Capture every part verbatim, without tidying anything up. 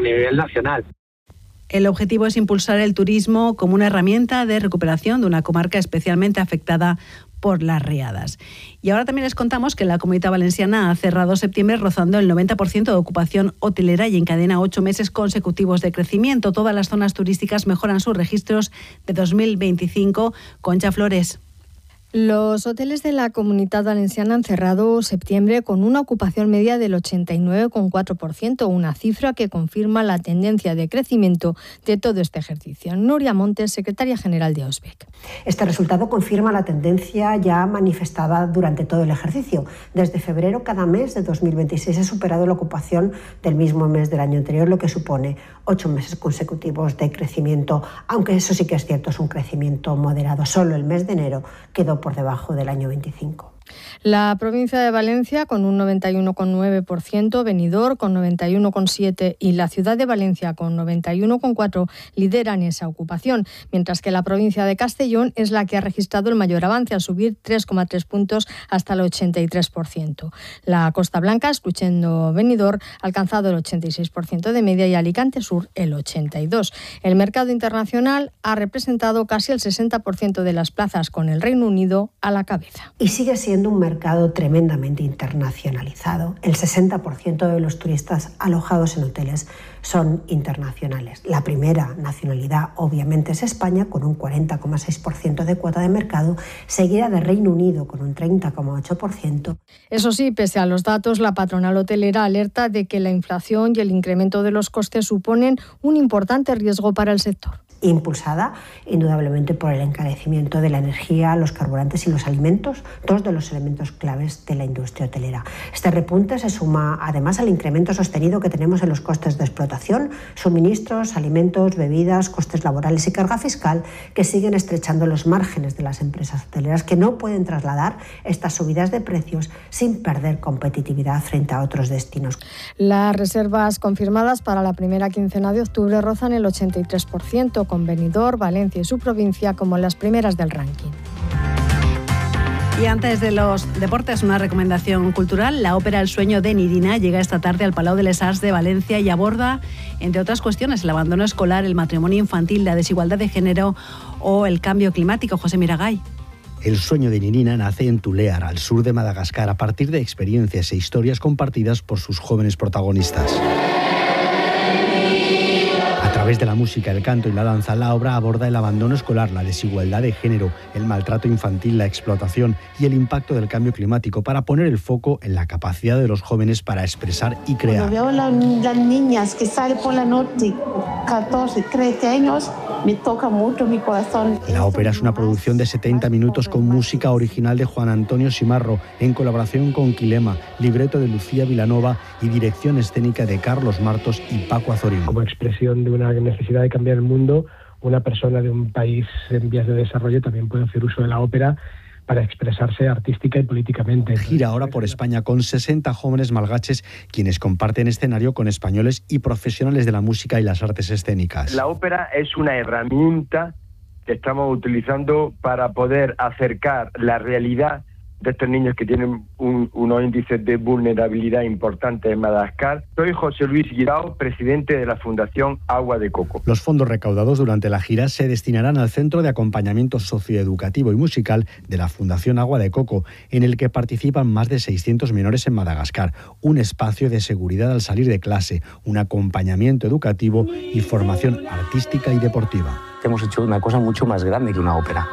nivel nacional. El objetivo es impulsar el turismo como una herramienta de recuperación de una comarca especialmente afectada por las riadas. Y ahora también les contamos que la Comunidad Valenciana ha cerrado septiembre rozando el noventa por ciento de ocupación hotelera y encadena ocho meses consecutivos de crecimiento. Todas las zonas turísticas mejoran sus registros de dos mil veinticinco. Concha Flores. Los hoteles de la Comunidad Valenciana han cerrado septiembre con una ocupación media del ochenta y nueve coma cuatro por ciento, una cifra que confirma la tendencia de crecimiento de todo este ejercicio. Nuria Montes, secretaria general de OSBEC. Este resultado confirma la tendencia ya manifestada durante todo el ejercicio. Desde febrero, cada mes de dos mil veintiséis ha superado la ocupación del mismo mes del año anterior, lo que supone ocho meses consecutivos de crecimiento, aunque eso sí que es cierto, es un crecimiento moderado. Solo el mes de enero quedó por debajo del año veinticinco. La provincia de Valencia con un noventa y uno coma nueve por ciento, Benidorm con noventa y uno coma siete por ciento y la ciudad de Valencia con noventa y uno coma cuatro por ciento lideran esa ocupación, mientras que la provincia de Castellón es la que ha registrado el mayor avance al subir tres coma tres puntos hasta el ochenta y tres por ciento. La Costa Blanca, excluyendo Benidorm, ha alcanzado el ochenta y seis por ciento de media y Alicante Sur el ochenta y dos por ciento. El mercado internacional ha representado casi el sesenta por ciento de las plazas, con el Reino Unido a la cabeza. Y sigue siendo un mercado tremendamente internacionalizado. El sesenta por ciento de los turistas alojados en hoteles son internacionales. La primera nacionalidad, obviamente, es España, con un cuarenta coma seis por ciento de cuota de mercado, seguida de Reino Unido, con un treinta coma ocho por ciento. Eso sí, pese a los datos, la patronal hotelera alerta de que la inflación y el incremento de los costes suponen un importante riesgo para el sector. Impulsada indudablemente por el encarecimiento de la energía, los carburantes y los alimentos, dos de los elementos claves de la industria hotelera. Este repunte se suma además al incremento sostenido que tenemos en los costes de explotación, suministros, alimentos, bebidas, costes laborales y carga fiscal, que siguen estrechando los márgenes de las empresas hoteleras, que no pueden trasladar estas subidas de precios sin perder competitividad frente a otros destinos. Las reservas confirmadas para la primera quincena de octubre rozan el ochenta y tres por ciento, con Benidorm, Valencia y su provincia como las primeras del ranking. Y antes de los deportes, una recomendación cultural. La ópera El sueño de Nirina llega esta tarde al Palau de les Arts de Valencia y aborda, entre otras cuestiones, el abandono escolar, el matrimonio infantil, la desigualdad de género o el cambio climático. José Miragay. El sueño de Nirina nace en Tulear, al sur de Madagascar, a partir de experiencias e historias compartidas por sus jóvenes protagonistas. A través de la música, el canto y la danza, la obra aborda el abandono escolar, la desigualdad de género, el maltrato infantil, la explotación y el impacto del cambio climático, para poner el foco en la capacidad de los jóvenes para expresar y crear. Cuando veo la, las niñas que salen por la noche, catorce, trece años, me toca mucho mi corazón. La ópera es una producción de setenta minutos con música original de Juan Antonio Simarro, en colaboración con Quilema, libreto de Lucía Vilanova y dirección escénica de Carlos Martos y Paco Azorín. Como expresión de una necesidad de cambiar el mundo, una persona de un país en vías de desarrollo también puede hacer uso de la ópera para expresarse artística y políticamente. Gira ahora por España con sesenta jóvenes malgaches, quienes comparten escenario con españoles y profesionales de la música y las artes escénicas. La ópera es una herramienta que estamos utilizando para poder acercar la realidad de estos niños que tienen un, unos índices de vulnerabilidad importantes en Madagascar. Soy José Luis Guirao, presidente de la Fundación Agua de Coco. Los fondos recaudados durante la gira se destinarán al Centro de Acompañamiento Socioeducativo y Musical de la Fundación Agua de Coco, en el que participan más de seiscientos menores en Madagascar, un espacio de seguridad al salir de clase, un acompañamiento educativo y formación artística y deportiva. Hemos hecho una cosa mucho más grande que una ópera.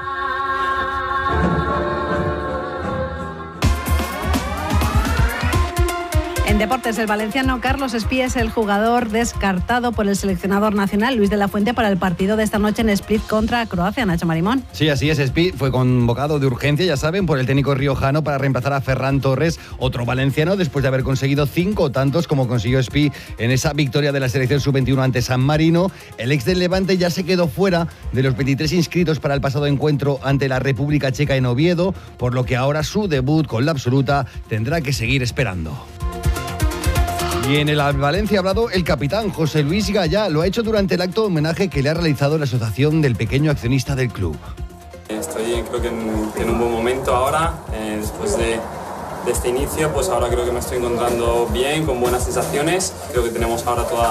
En deportes, el valenciano Carlos Espí es el jugador descartado por el seleccionador nacional Luis de la Fuente para el partido de esta noche en Split contra Croacia. Nacho Marimón. Sí, así es. Espí fue convocado de urgencia, ya saben, por el técnico riojano para reemplazar a Ferran Torres, otro valenciano, después de haber conseguido cinco tantos como consiguió Espí en esa victoria de la selección sub veintiuno ante San Marino. El ex del Levante ya se quedó fuera de los veintitrés inscritos para el pasado encuentro ante la República Checa en Oviedo, por lo que ahora su debut con la absoluta tendrá que seguir esperando. Y en el Valencia ha hablado el capitán José Luis Gallá. Lo ha hecho durante el acto de homenaje que le ha realizado la Asociación del Pequeño Accionista del club. Estoy creo que en, en un buen momento ahora, eh, después de, de este inicio, pues ahora creo que me estoy encontrando bien, con buenas sensaciones. Creo que tenemos ahora toda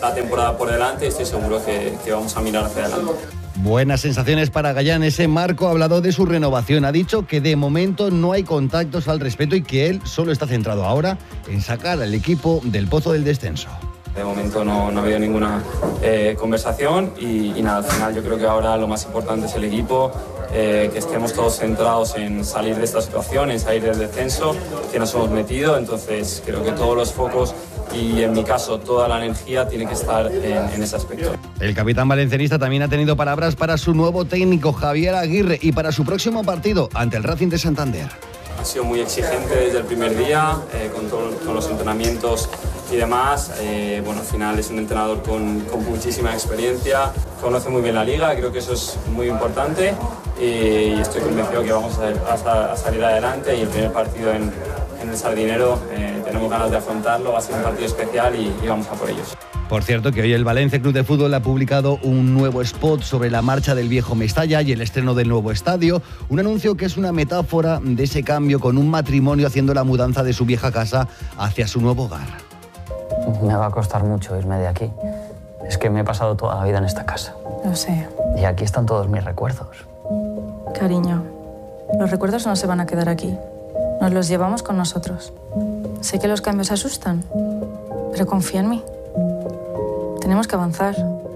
la temporada por delante y estoy seguro que, que vamos a mirar hacia adelante. Buenas sensaciones para Gallán. Ese Marco ha hablado de su renovación. Ha dicho que de momento no hay contactos al respecto y que él solo está centrado ahora en sacar al equipo del pozo del descenso. De momento no, no ha habido ninguna eh, conversación y, y nada, al final yo creo que ahora lo más importante es el equipo, eh, que estemos todos centrados en salir de esta situación, en salir del descenso que nos hemos metido. Entonces creo que todos los focos y en mi caso toda la energía tiene que estar en, en ese aspecto. El capitán valencianista también ha tenido palabras para su nuevo técnico Javier Aguirre y para su próximo partido ante el Racing de Santander. Ha sido muy exigente desde el primer día, eh, con, todo, con los entrenamientos y demás. Eh, bueno, al final es un entrenador con, con muchísima experiencia, conoce muy bien la liga, creo que eso es muy importante y, y estoy convencido que vamos a, a, a salir adelante. Y el primer partido en, en el Sardinero eh, tenemos ganas de afrontarlo, va a ser un partido especial y, y vamos a por ellos. Por cierto, que hoy el Valencia Club de Fútbol ha publicado un nuevo spot sobre la marcha del viejo Mestalla y el estreno del nuevo estadio. Un anuncio que es una metáfora de ese cambio, con un matrimonio haciendo la mudanza de su vieja casa hacia su nuevo hogar. Me va a costar mucho irme de aquí. Es que me he pasado toda la vida en esta casa. Lo sé. Y aquí están todos mis recuerdos. Cariño, los recuerdos no se van a quedar aquí. Nos los llevamos con nosotros. Sé que los cambios asustan, pero confía en mí. Tenemos que avanzar.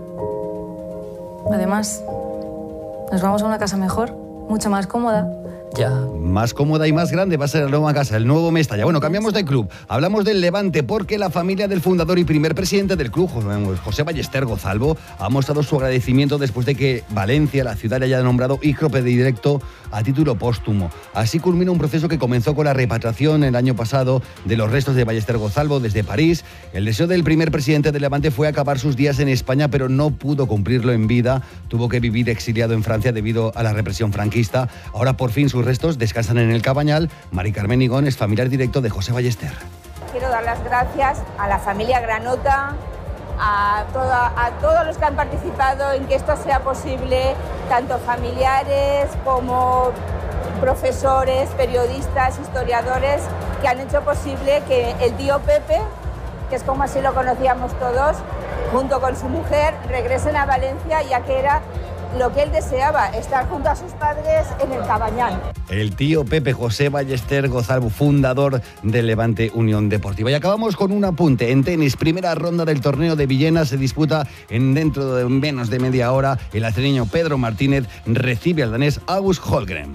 Además, nos vamos a una casa mejor, mucho más cómoda. Ya. Más cómoda y más grande va a ser la nueva casa, el nuevo Mestalla. Bueno, cambiamos de club. Hablamos del Levante porque la familia del fundador y primer presidente del club, José Ballester Gozalvo, ha mostrado su agradecimiento después de que Valencia, la ciudad, le haya nombrado hijo predilecto a título póstumo. Así culmina un proceso que comenzó con la repatriación el año pasado de los restos de Ballester Gozalvo desde París. El deseo del primer presidente del Levante fue acabar sus días en España, pero no pudo cumplirlo en vida. Tuvo que vivir exiliado en Francia debido a la represión franquista. Ahora por fin sus restos descansan en el Cabañal. Mari Carmen Igón es familiar directo de José Ballester. Quiero dar las gracias a la familia Granota, a, toda, a todos los que han participado en que esto sea posible, tanto familiares como profesores, periodistas, historiadores, que han hecho posible que el tío Pepe, que es como así lo conocíamos todos, junto con su mujer, regresen a Valencia, ya que era lo que él deseaba, estar junto a sus padres en el Cabañal. El tío Pepe, José Ballester Gozalvo, fundador del Levante Unión Deportiva. Y acabamos con un apunte. En tenis, primera ronda del torneo de Villena se disputa en dentro de menos de media hora. El asturiano Pedro Martínez recibe al danés August Holmgren.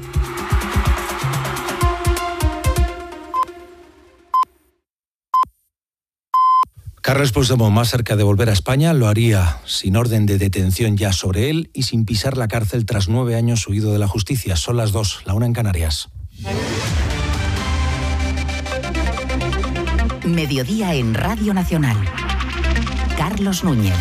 Carles Puigdemont, más cerca de volver a España, lo haría sin orden de detención ya sobre él y sin pisar la cárcel tras nueve años huido de la justicia. Son las dos, la una en Canarias. Mediodía en Radio Nacional. Carlos Núñez.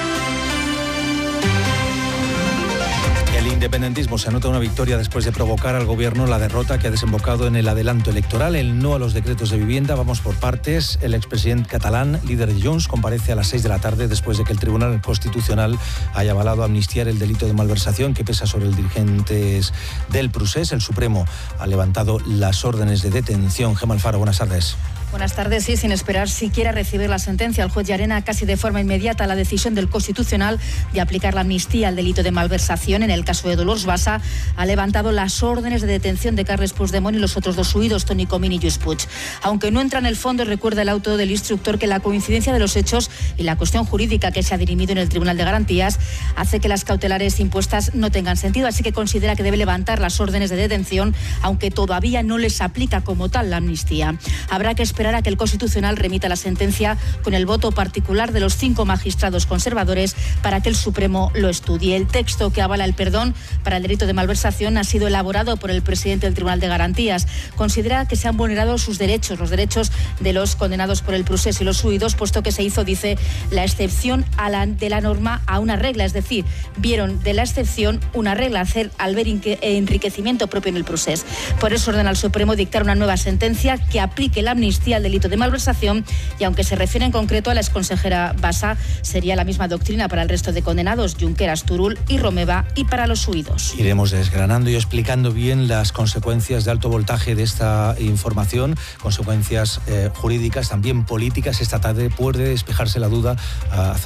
El independentismo se anota una victoria después de provocar al gobierno la derrota que ha desembocado en el adelanto electoral, el no a los decretos de vivienda. Vamos por partes. El expresidente catalán, líder de Junts, comparece a las seis de la tarde después de que el Tribunal Constitucional haya avalado amnistiar el delito de malversación que pesa sobre los dirigentes del Procés. El Supremo ha levantado las órdenes de detención. Gemma Alfaro, buenas tardes. Buenas tardes. Sí, sin esperar siquiera recibir la sentencia, el juez Llarena casi de forma inmediata la decisión del Constitucional de aplicar la amnistía al delito de malversación en el caso de Dolors Bassa ha levantado las órdenes de detención de Carles Puigdemont y los otros dos huidos, Toni Comín y Lluís Puig. Aunque no entra en el fondo, recuerda el auto del instructor que la coincidencia de los hechos y la cuestión jurídica que se ha dirimido en el Tribunal de Garantías hace que las cautelares impuestas no tengan sentido, así que considera que debe levantar las órdenes de detención, aunque todavía no les aplica como tal la amnistía. Habrá que esperar a que el Constitucional remita la sentencia con el voto particular de los cinco magistrados conservadores para que el Supremo lo estudie. El texto que avala el perdón para el delito de malversación ha sido elaborado por el presidente del Tribunal de Garantías. Considera que se han vulnerado sus derechos, los derechos de los condenados por el Procés y los huidos, puesto que se hizo, dice, la excepción a la, de la norma a una regla, es decir, vieron de la excepción una regla, hacer al ver enriquecimiento propio en el Procés. Por eso ordena al Supremo dictar una nueva sentencia que aplique la amnistía amnistía al delito de malversación y aunque se refiere en concreto a la exconsejera Bassa, sería la misma doctrina para el resto de condenados, Junqueras, Turull y Romeva, y para los huidos. Iremos desgranando y explicando bien las consecuencias de alto voltaje de esta información, consecuencias eh, jurídicas, también políticas. Esta tarde puede despejarse la duda uh,